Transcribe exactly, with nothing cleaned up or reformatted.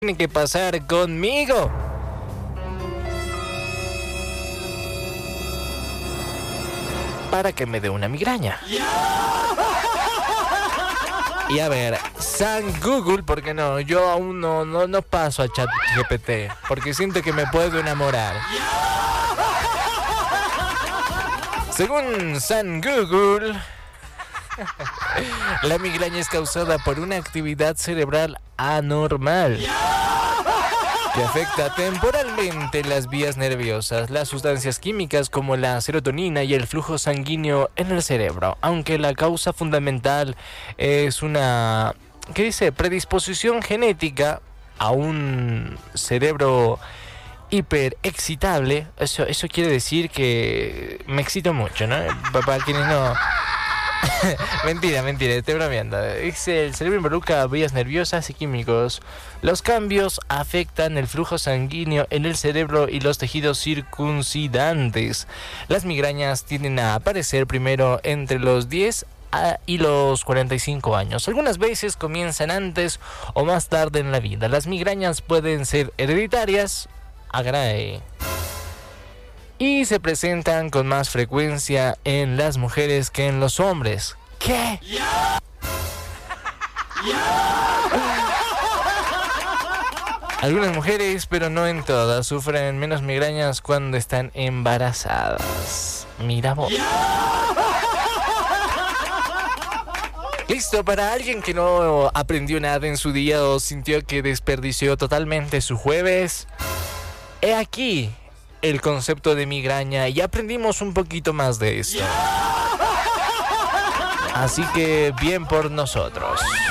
Tiene que pasar conmigo. Para que me dé una migraña. Y a ver, San Google, ¿por qué no? Yo aún no, no, no paso a ChatGPT, porque siento que me puedo enamorar. Según San Google, la migraña es causada por una actividad cerebral anormal que afecta temporalmente las vías nerviosas, las sustancias químicas como la serotonina y el flujo sanguíneo en el cerebro, aunque la causa fundamental es una, ¿qué dice?, predisposición genética a un cerebro hiperexcitable. Eso, eso quiere decir que me excito mucho, ¿no? Para quienes no... mentira, mentira, estoy bromeando. Dice, el cerebro involucra vías nerviosas y químicos. Los cambios afectan el flujo sanguíneo en el cerebro y los tejidos circuncidantes. Las migrañas tienden a aparecer primero entre los diez y los cuarenta y cinco años. Algunas veces comienzan antes o más tarde en la vida. Las migrañas pueden ser hereditarias, agrae, y se presentan con más frecuencia en las mujeres que en los hombres. ¿Qué? Yeah. Yeah. Algunas mujeres, pero no en todas, sufren menos migrañas cuando están embarazadas. Mira vos. Yeah. Listo, para alguien que no aprendió nada en su día o sintió que desperdició totalmente su jueves, he aquí el concepto de migraña y aprendimos un poquito más de esto. Así que bien por nosotros.